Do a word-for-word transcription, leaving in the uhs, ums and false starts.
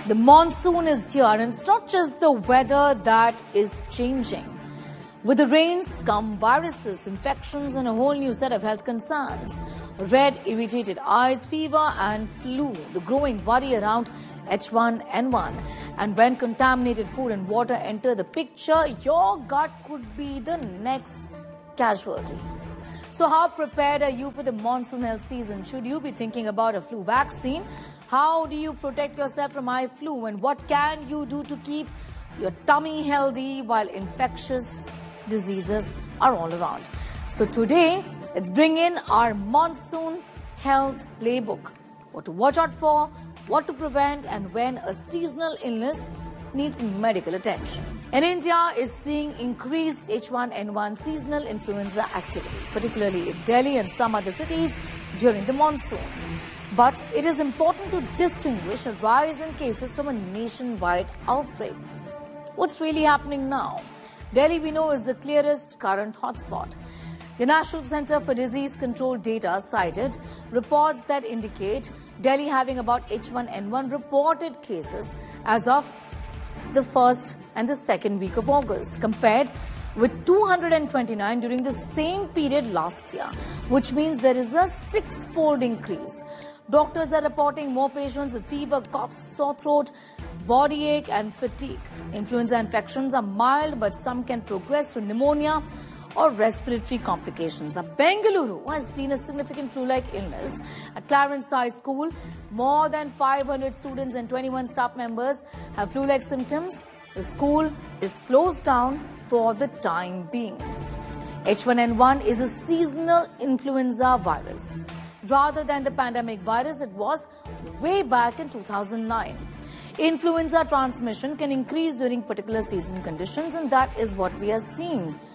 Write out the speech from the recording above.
The monsoon is here, and it's not just the weather that is changing. With the rains come viruses, infections, and a whole new set of health concerns. Red, irritated eyes, fever, and flu. The growing worry around H one N one. And when contaminated food and water enter the picture, your gut could be the next casualty. So how prepared are you for the monsoon health season? Should you be thinking about a flu vaccine? How do you protect yourself from eye flu? And what can you do to keep your tummy healthy while infectious diseases are all around? So today, let's bring in our monsoon health playbook. What to watch out for, what to prevent, and when a seasonal illness needs medical attention. And India is seeing increased H one N one seasonal influenza activity, particularly in Delhi and some other cities during the monsoon. But it is important to distinguish a rise in cases from a nationwide outbreak. What's really happening now? Delhi, we know, is the clearest current hotspot. The National Center for Disease Control data cited reports that indicate Delhi having about H one N one reported cases as of the first and the second week of August, compared with two hundred twenty-nine during the same period last year, which means there is a six-fold increase. Doctors are reporting more patients with fever, cough, sore throat, body ache, and fatigue. Influenza infections are mild, but some can progress to pneumonia or respiratory complications. Now, Bengaluru has seen a significant flu-like illness. At Clarence High School, more than five hundred students and twenty-one staff members have flu-like symptoms. The school is closed down for the time being. H one N one is a seasonal influenza virus. Rather than the pandemic virus, it was way back in two thousand nine. Influenza transmission can increase during particular season conditions, and that is what we are seeing